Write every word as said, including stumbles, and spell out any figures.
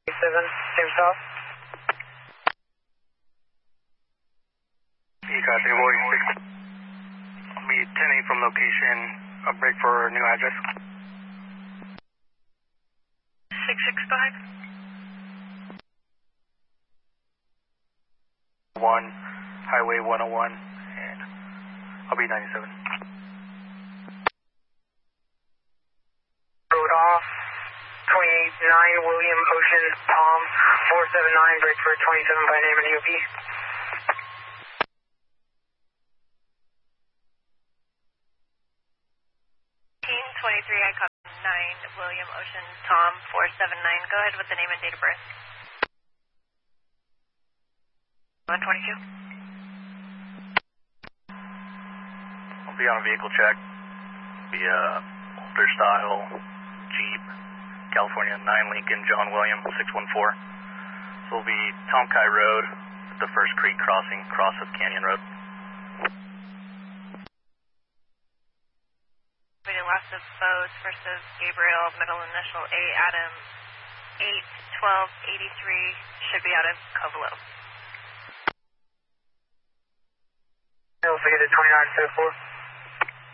seven, same south. You got the boy six. I'll be ten eight from location. I'll break for new address. six six five. one, Highway one oh one, and I'll be ninety-seven. Road off, twenty-eight nine William Ocean Tom, four seven nine, break for twenty-seven by name and D O P. twenty-three, I copy nine William Ocean Tom, four seven nine, go ahead with the name and date of birth. one twenty-two. I'll be on a vehicle check. Be a older style Jeep, California nine Lincoln, John William, six one four. So it'll be Tom Kai Road, the first creek crossing, cross of Canyon Road. Loss of Bose versus Gabriel, middle initial A, Adam, eight twelve eighty-three, should be out of Covelo. I'll figure the twenty-nine to four.